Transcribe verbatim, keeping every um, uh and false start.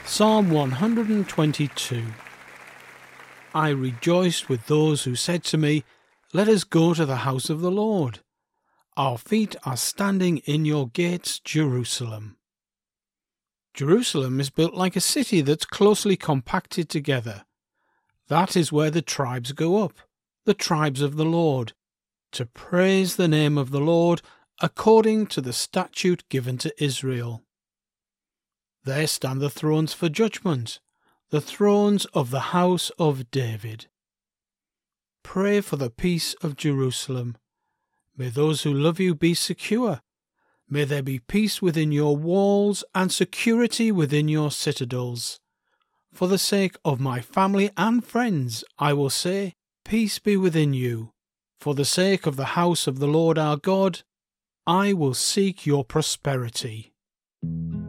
Psalm one hundred twenty-two. I rejoiced with those who said to me, "Let us go to the house of the Lord. Our feet are standing in your gates, Jerusalem." Jerusalem is built like a city that's closely compacted together. That is where the tribes go up, the tribes of the Lord, to praise the name of the Lord according to the statute given to Israel. There stand the thrones for judgment, the thrones of the house of David. Pray for the peace of Jerusalem. May those who love you be secure. May there be peace within your walls and security within your citadels. For the sake of my family and friends, I will say, peace be within you. For the sake of the house of the Lord our God, I will seek your prosperity.